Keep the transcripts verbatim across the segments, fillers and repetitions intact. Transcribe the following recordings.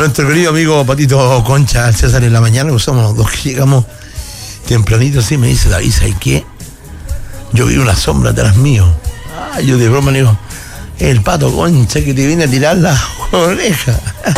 Nuestro querido amigo Patito Concha, César en la mañana, pues somos los dos que llegamos tempranito, así me dice, David, ¿sabes qué? Yo vi una sombra atrás mío. Ah, yo de broma le digo, el Pato Concha que te viene a tirar la oreja.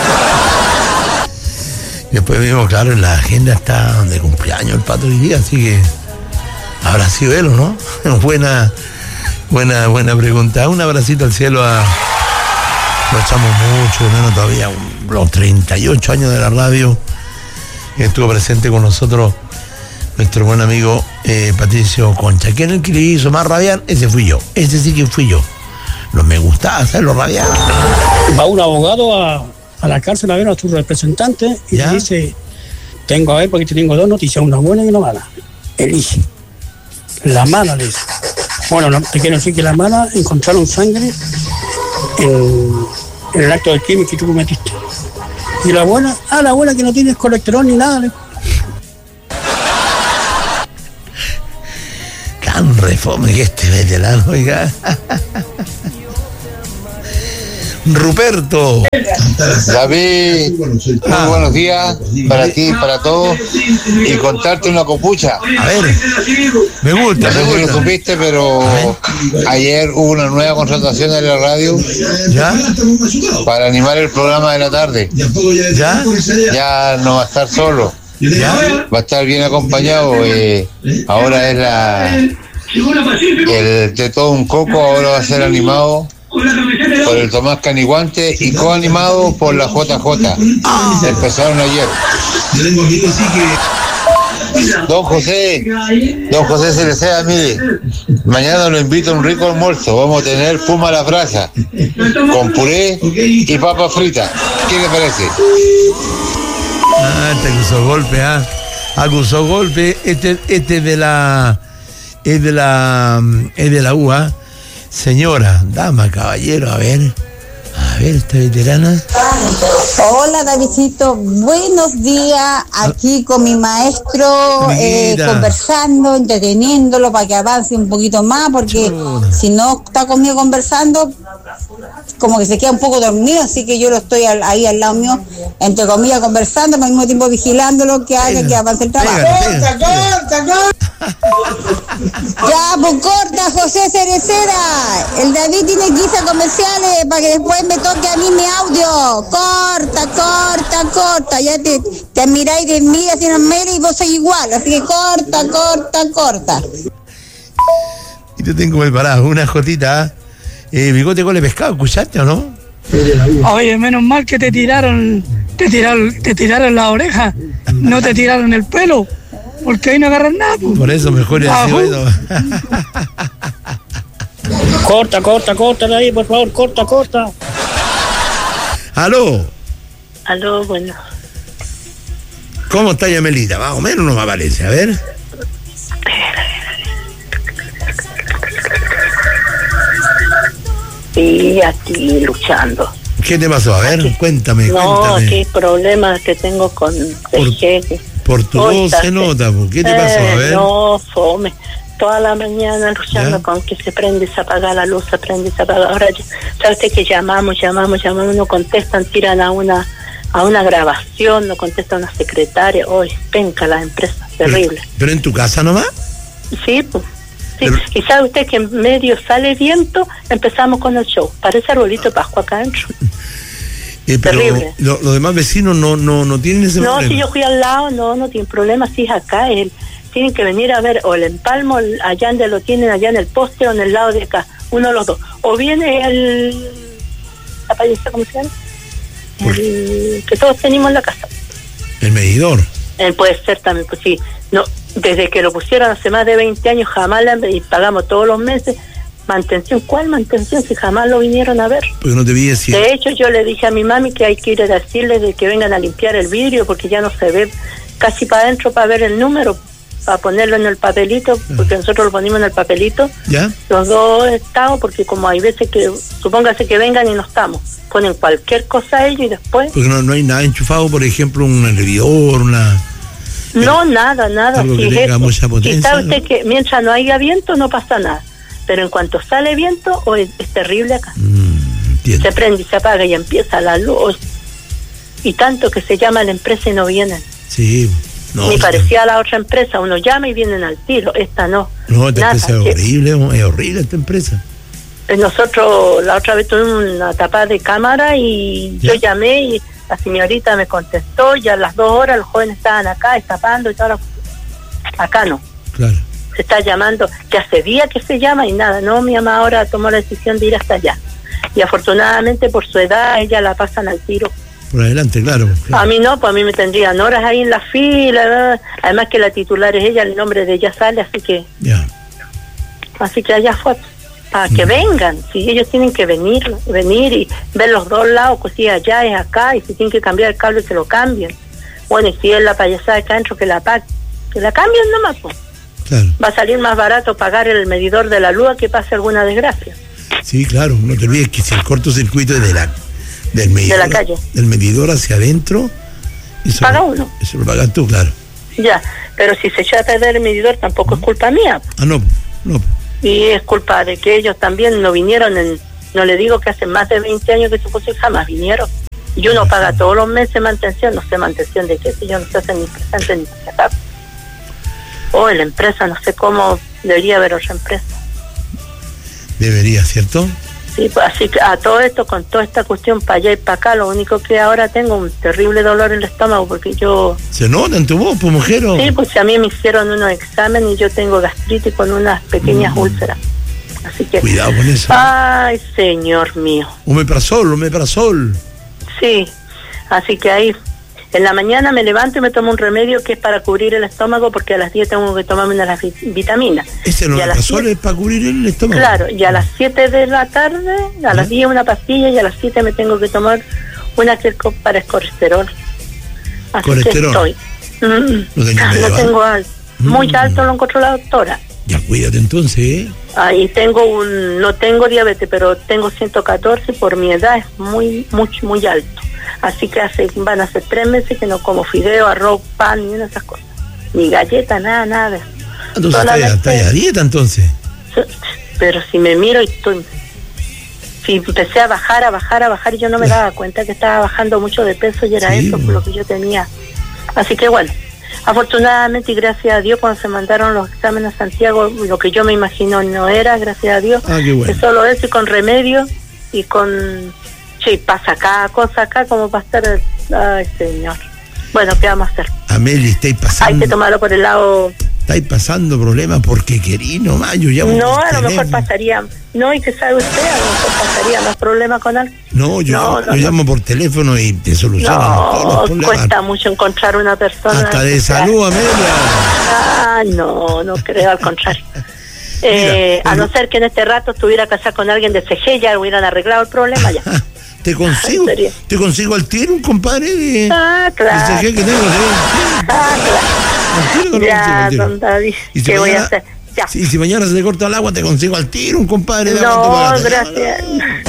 Después vimos, claro, en la agenda está de cumpleaños el Pato hoy día, así que habrá sido él, ¿o no? buena, buena, buena pregunta. Un abracito al cielo a... Lo echamos mucho, de menos todavía, los treinta y ocho años de la radio. Estuvo presente con nosotros nuestro buen amigo eh, Patricio Concha. ¿Quién es el que le hizo más rabiar? Ese fui yo, ese sí que fui yo. No me gustaba hacerlo rabiar. Va un abogado a, a la cárcel a ver a su representante y ¿ya? Le dice, tengo a ver porque tengo dos noticias, una buena y una mala. Elige. La mala, le dice. Bueno, no, te quiero decir que la mala, encontraron sangre en, en el acto del crimen que tú cometiste. Y la buena, ah, la buena que no tienes colesterol ni nada, le Tan refome que este veterano, oiga. Ruperto. David, muy ah. buenos días para ti y para todos. Y contarte una copucha. A ver, me gusta. No sé si lo supiste, pero ayer hubo una nueva contratación en la radio. ¿Ya? Para animar el programa de la tarde. ¿Ya? Ya no va a estar solo. ¿Ya? Va a estar bien acompañado. Eh, ahora es la el de todo un coco, ahora va a ser animado por el Tomás Caniguante y coanimado por la J J. Oh. Empezaron ayer. Don José, don José Cereceda, mire, mañana lo invito a un rico almuerzo. Vamos a tener puma a la brasa con puré y papa frita. ¿Qué le parece? Ah, te acusó golpe, ¿ah? Acusó golpe. Este, este de la, es de la, es de la U A. Señora, dama, caballero, a ver, a ver, esta veterana. Hola, Davidcito, buenos días, aquí con mi maestro, eh, conversando, entreteniéndolo para que avance un poquito más, porque Chura. Si no está conmigo conversando, como que se queda un poco dormido, así que yo lo estoy al, ahí al lado mío, entre comillas, conversando, al mismo tiempo vigilándolo, que haga que avance el trabajo. ¡Corta, corta, corta! Ya, pues corta, José Cereceda. El David tiene que irse a comerciales para que después me toque a mí mi audio. Corta, corta, corta. Ya te, te miráis de mí, así nos mira y vos sois igual. Así que corta, corta, corta. Y te tengo preparado una jotita. Eh, bigote con el pescado, ¿escuchaste o no? Oye, menos mal que te tiraron, te tiraron, te tiraron la oreja, no te tiraron el pelo. Porque ahí no agarran nada. Pues. Por eso mejor es así, bueno. Corta, corta, corta ahí, por favor, corta, corta. Aló. Aló, bueno. ¿Cómo está Yamelita? Más o menos no me aparece, a ver. Sí, aquí luchando. ¿Qué te pasó? A ver, aquí. cuéntame, no, cuéntame. No, qué problemas que tengo con el por, jefe. Por tu voz se nota, ¿qué te eh, pasó? A ver. No, fome. Toda la mañana luchando ¿ya? Con que se prende y se apaga la luz, se prende y se apaga. Ahora, ¿sabes que llamamos, llamamos, llamamos, no contestan, tiran a una a una grabación, no contesta una secretaria. Hoy, oh, penca la empresa, terrible. ¿Pero, pero en tu casa nomás? Sí, pues. Sí. Pero... Y sabe usted que en medio sale viento, empezamos con el show. Parece arbolito de Pascua acá adentro. Eh, pero los lo demás vecinos no no no tienen ese no, problema. No, si yo fui al lado, no, no tienen problema, si es acá, él tienen que venir a ver o el empalmo allá donde lo tienen, allá en el poste o en el lado de acá, uno de los dos. O viene el... ¿cómo se llama? El, que todos tenemos en la casa. ¿El medidor? Él puede ser también, pues sí. No, desde que lo pusieron hace más de veinte años, jamás la, y pagamos todos los meses. Mantención, ¿cuál mantención? Si jamás lo vinieron a ver. Porque no te vi decir. De hecho, yo le dije a mi mami que hay que ir a decirles de que vengan a limpiar el vidrio porque ya no se ve casi para adentro para ver el número, para ponerlo en el papelito, porque nosotros lo ponemos en el papelito. ¿Ya? Los dos estados, porque como hay veces que, supóngase que vengan y no estamos, ponen cualquier cosa a ellos y después... Porque no, no hay nada enchufado, por ejemplo, un hervidor, una... No, nada, nada. Algo si que tenga mucha potencia, si sabe usted ¿no? que mientras no haya viento no pasa nada. Pero en cuanto sale viento, oh, es, es terrible acá. Mm, se prende y se apaga y empieza la luz. Y tanto que se llama la empresa y no vienen. Sí. No, Ni parecía a la otra empresa, uno llama y vienen al tiro, esta no. No, esta nada, empresa es horrible, es horrible esta empresa. Nosotros la otra vez tuvimos una tapada de cámara y ¿ya? Yo llamé y la señorita me contestó, ya a las dos horas los jóvenes estaban acá destapando y todo. Acá no. Claro. Se está llamando, que hace días que se llama y nada, no, mi mamá ahora tomó la decisión de ir hasta allá. Y afortunadamente por su edad ella la pasan al tiro. Por adelante, claro, claro. A mí no, pues a mí me tendrían horas ahí en la fila, ¿verdad? Además que la titular es ella, el nombre de ella sale, así que... Ya. Así que allá fue, para que mm. vengan, si ellos tienen que venir, venir y ver los dos lados, pues si allá es acá, y si tienen que cambiar el cable, que lo cambien. Bueno, y si es la payasada acá adentro, que la, pa que la cambien nomás, pues. Claro. Va a salir más barato pagar el medidor de la luz que pase alguna desgracia. Sí, claro, no te olvides que si el cortocircuito es de la... Del medidor, de la calle. Del medidor hacia adentro. Eso paga lo, uno. Eso lo pagas tú, claro. Ya, pero si se echa a perder el medidor tampoco es culpa mía. Ah, no, no. Y es culpa de que ellos también no vinieron, en, no le digo que hace más de veinte años que se puso y jamás vinieron. Y uno paga todos los meses mantención, no sé mantención de qué, si yo no se hacen ni presente ni se acá. O la empresa, no sé cómo debería haber otra empresa. Debería, ¿cierto? Sí, pues así que a todo esto, con toda esta cuestión para allá y para acá, lo único que ahora tengo un terrible dolor en el estómago porque yo... ¿Se nota en tu voz, pues, mujer? ¿O? Sí, pues a mí me hicieron unos exámenes y yo tengo gastritis con unas pequeñas mm. úlceras. Así que... Cuidado con eso. Ay, señor mío. Omeprazol, omeprazol. Sí, así que ahí... En la mañana me levanto y me tomo un remedio que es para cubrir el estómago porque a las diez tengo que tomarme una de las vitaminas. ¿Ese omeprazol es para cubrir el estómago? Claro, y a las siete de la tarde, a ¿Eh? las diez una pastilla y a las siete me tengo que tomar una que es para el colesterol. Así ¿Colesterol? Que estoy. Mm, no, no tengo alto. Muy mm. alto lo encontró la doctora. Ya cuídate entonces, ¿eh? Ahí tengo un, no tengo diabetes, pero tengo ciento catorce, por mi edad es muy, muy, muy alto. Así que hace, van a ser tres meses que no como fideo, arroz, pan, ni una de esas cosas. Ni galleta, nada, nada. Entonces está a dieta entonces. Pero si me miro y estoy... Si empecé a bajar, a bajar, a bajar y yo no me daba cuenta que estaba bajando mucho de peso y era sí, eso por lo que yo tenía. Así que bueno, afortunadamente y gracias a Dios cuando se mandaron los exámenes a Santiago, lo que yo me imagino no era, gracias a Dios. Ah, qué bueno. Es solo eso y con remedio y con... Sí, pasa acá, cosa acá, como para estar... Ay, señor. Bueno, ¿qué vamos a hacer? Amelie, estáis pasando... Hay que tomarlo por el lado... Estáis pasando problemas porque querí nomás, yo llamo No, a lo mejor pasaría... No, y que sabe usted, a lo mejor pasaría más problemas con alguien. No, yo, no, yo no, llamo no. por teléfono y te solucionan no, todos los problemas. Cuesta mucho encontrar una persona... Hasta de salud, Amelia. Ah, no, no creo, al contrario. Eh, Mira, a no el... ser que en este rato estuviera casada con alguien de C G, ya hubieran arreglado el problema ya. Te consigo, te consigo al tiro un compadre de, ah, claro. de C G que tengo. ¿Sí? Ah, claro. Al tiro, ya, al tiro. Don David, ¿Y si ¿qué mañana, voy a hacer? Ya. Si, si mañana se te corta el agua, te consigo al tiro un compadre de No, gracias.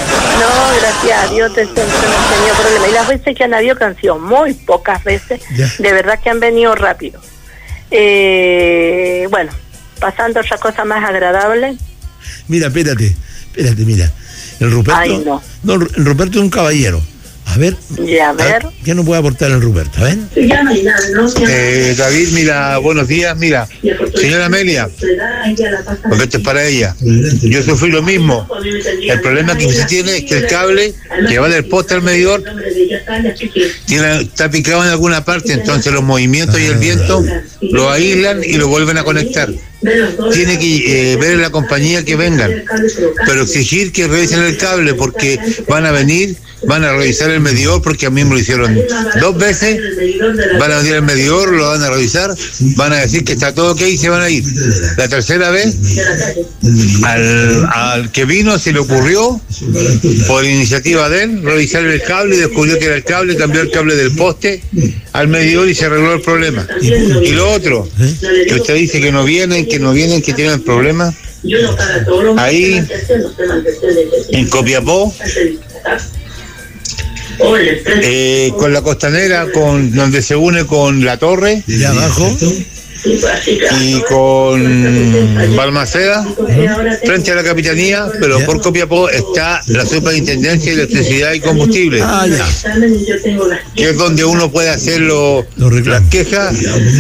No, gracias a Dios te, te, te hemos tenido problemas. Y las veces que han habido, que han sido muy pocas veces, ya. De verdad que han venido rápido. Eh, bueno, pasando a otra cosa más agradable. Mira, espérate, espérate, mira. El Ruperto, Ay, no. no, el Ruperto es un caballero. A ver, ya, a ver. A ver ¿qué nos puede aportar el Ruperto? A ver. Eh, David, mira, buenos días, mira. Señora Amelia, porque esto es para ella. Yo sufrí lo mismo. El problema que se tiene es que el cable que va del poste al medidor tiene, está picado en alguna parte, entonces los movimientos y el viento lo aíslan y lo vuelven a conectar. Tiene que eh, ver en la compañía que vengan, pero exigir que revisen el cable porque van a venir, van a revisar el medidor porque a mí me lo hicieron dos veces, van a venir el medidor, lo van a revisar, van a decir que está todo ok y se van a ir. La tercera vez, al, al que vino se le ocurrió, por iniciativa de él, revisar el cable y descubrió que era el cable, cambió el cable del poste al medidor y se arregló el problema. Y lo otro, que usted dice que no vienen, que no vienen, que tienen problemas, ahí en Copiapó, eh, con la costanera, con donde se une con la torre, de abajo, y con Balmaceda, frente a la Capitanía, pero por Copiapó está la Superintendencia de Electricidad y Combustible, ah, ya. que es donde uno puede hacer lo, las quejas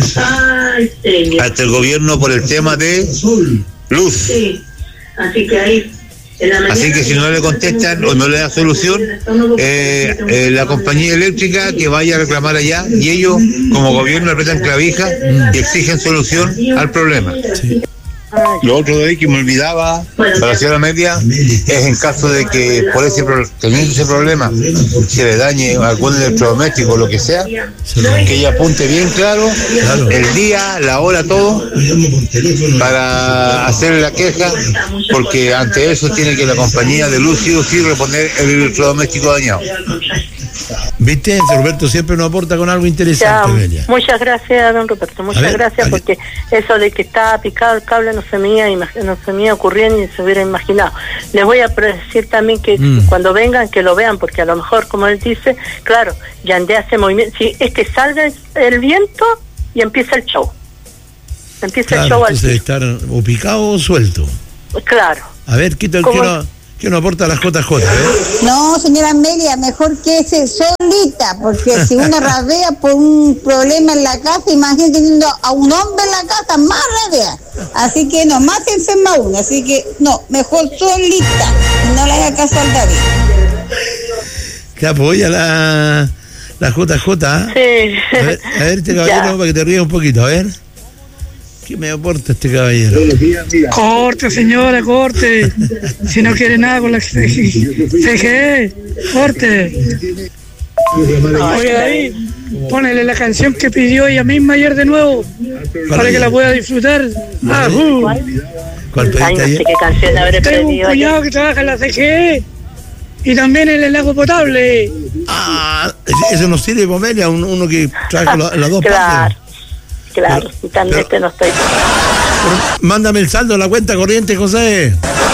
ante el gobierno por el tema de luz. Así que ahí Así que si no le contestan o no le dan solución, eh, eh, la compañía eléctrica que vaya a reclamar allá, y ellos como gobierno apretan clavija y exigen solución al problema. Sí. Lo otro de ahí que me olvidaba para la señora Media es en caso de que por ese teniendo ese problema se le dañe algún electrodoméstico o lo que sea, que ella apunte bien claro, claro el día, la hora, todo para hacer la queja, porque ante eso tiene que la compañía de luz sí o sí reponer el electrodoméstico dañado. ¿Viste? Roberto siempre nos aporta con algo interesante, Melia. Muchas gracias, don Roberto, muchas ver, gracias, vale. Porque eso de que estaba picado el cable no se me iba, no se me iba a ocurrir ni se hubiera imaginado. Les voy a decir también que mm. cuando vengan que lo vean, porque a lo mejor, como él dice, claro, Yandé hace movimiento, si es que salga el viento y empieza el show. Empieza claro, el show al entonces estar o picado o suelto. Claro. A ver, quita el que no... ¿Qué nos aporta las J J? ¿eh? No, señora Amelia, mejor que ese solita, porque si uno rabea por un problema en la casa, imagínate teniendo a un hombre en la casa, más rabea. Así que no, más se enferma uno. Así que no, mejor solita, no le haga caso al David. Que apoya la, la J J. ¿eh? Sí. A ver, a ver este caballero, para que te rías un poquito, a ver. ¿Qué me aporta este caballero? Corte, señora, corte. Si no quiere nada con la C G E, corte. Oye, ahí, ponele la canción que pidió ella misma ayer de nuevo, para que la pueda disfrutar. Ah, uh. ¿Cuál pediste? Ay, no sé qué canción habré pedido. Tengo un cuñado que trabaja en la C G E y también en el agua potable. Ah, eso nos sirve, Pomelia, uno que trabaja las la dos claro. partes. Claro, y también este no estoy. Mándame el saldo de la cuenta corriente, José.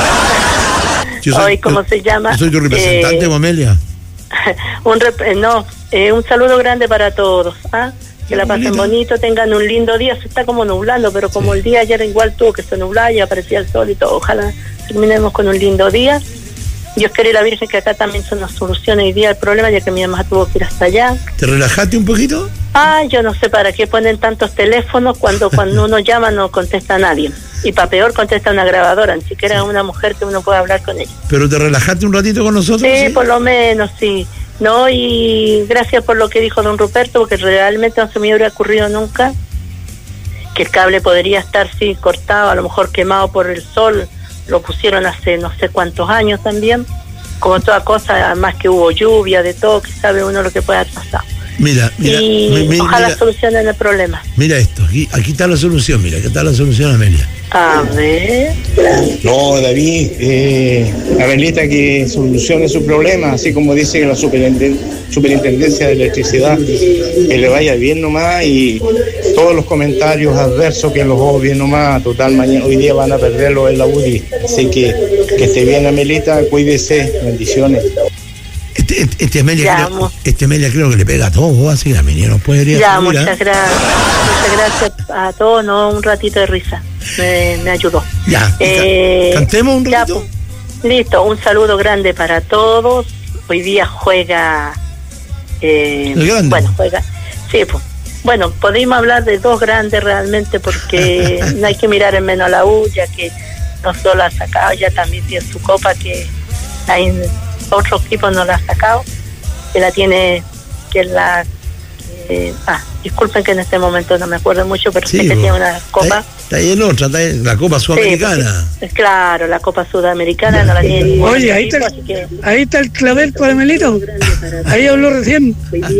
Soy, Hoy, ¿cómo yo, se llama? Yo soy tu representante, Momelia. Eh, un rep, no, eh, un saludo grande para todos. ¿ah? Que la pasen bonito, tengan un lindo día. Se está como nublando, pero como sí. El día ayer igual tuvo que se nublar y aparecía el sol y todo. Ojalá terminemos con un lindo día. Dios quiere la Virgen que acá también se nos solucione hoy día el problema, ya que mi mamá tuvo que ir hasta allá. ¿Te relajaste un poquito? Ah, yo no sé para qué ponen tantos teléfonos cuando cuando uno llama no contesta a nadie. Y para peor contesta una grabadora, ni siquiera sí. Una mujer que uno pueda hablar con ella. ¿Pero te relajaste un ratito con nosotros? Sí, ¿sí? Por lo menos, sí. No, y gracias por lo que dijo don Ruperto, porque realmente no se me hubiera ocurrido nunca que el cable podría estar, sí, cortado, a lo mejor quemado por el sol. Lo pusieron hace no sé cuántos años también, como toda cosa, además que hubo lluvia, de todo, que sabe uno lo que puede haber pasado. Mira, mira, y mira, ojalá mira, solucionen el problema. Mira esto, aquí, aquí está la solución, mira, aquí está la solución, Amelia. A ver. No, David, eh, Amelita que solucione su problema, así como dice la Superintendencia de Electricidad, que le vaya bien nomás, y todos los comentarios adversos que los obvien nomás, total, mañana, hoy día van a perderlo en la U D I, así que que esté bien, Amelita, cuídese, bendiciones. Este, este, este, Amelia creo, este Amelia creo que le pega a todos, así que Amelia no podría ya, subir, muchas ¿eh? gracias. Muchas gracias a todos, no, un ratito de risa. Me, me ayudó. Ya, eh, cantemos un ratito. Ya, pues, listo, un saludo grande para todos. Hoy día juega. Eh, El grande. Bueno, juega. Sí, pues. Bueno, podemos hablar de dos grandes realmente, porque no hay que mirar en menos a la U, ya que no solo ha sacado, ya también tiene su copa que hay. Otro equipo no la ha sacado, que la tiene, que la eh, ah, disculpen que en este momento no me acuerdo mucho, pero sí, sé que tiene una copa. Está ahí en otra, está ahí, la Copa Sudamericana. Sí, claro, la Copa Sudamericana no la tiene. Oye, ahí está, que... ahí está el clavel para Melito. Ahí habló recién.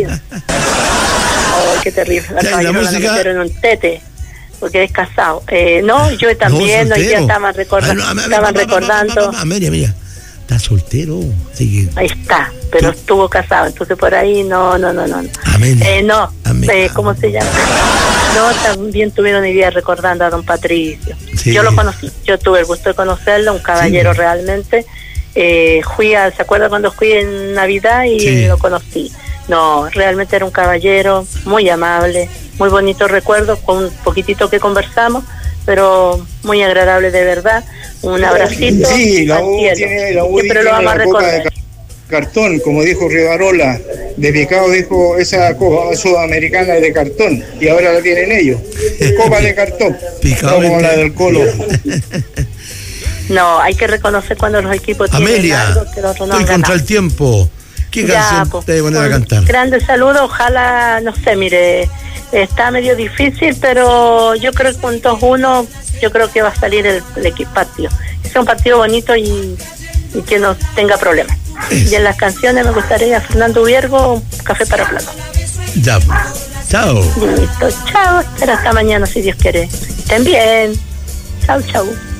Oh, qué terrible. La caballero la metieron en un tete. Porque es casado. Eh, no, yo también, no, hoy día estaban, recorda- ah, no, estaban pa, pa, recordando. Pa, pa, mira, mira. Está soltero, así que... Ahí está, pero ¿tú? Estuvo casado, entonces por ahí no, no, no, no. Amén. Eh, no, Amén. Eh, ¿cómo se llama? No, también tuvieron mi vida recordando a don Patricio. Sí. Yo lo conocí, yo tuve el gusto de conocerlo, un caballero sí. realmente. Eh, fui a, ¿se acuerda cuando fui en Navidad y sí. lo conocí? No, realmente era un caballero, muy amable, muy bonitos recuerdos, con un poquitito que conversamos, pero muy agradable de verdad. Un abracito. Sí, la U tiene, la U siempre tiene lo vamos a la copa de cartón, como dijo Rivarola. De Picado dijo, esa copa sudamericana es de cartón, y ahora la tienen ellos. Copa de cartón, Picado como la del Colo. No, hay que reconocer cuando los equipos Amelia, tienen algo que los otros no estoy han contra ganado. el tiempo. ¿Qué Ya, canción pues, te voy a poner a cantar? Grande saludo, ojalá, no sé, mire, está medio difícil, pero yo creo que con dos uno, yo creo que va a salir el, el equipo partido. Es un partido bonito y, y que no tenga problemas. Es. Y en las canciones me gustaría Fernando Viergo, Café para Plato. Ya, pues. Chao. Listo, chao, espera hasta mañana si Dios quiere. Estén bien. Chao, chao.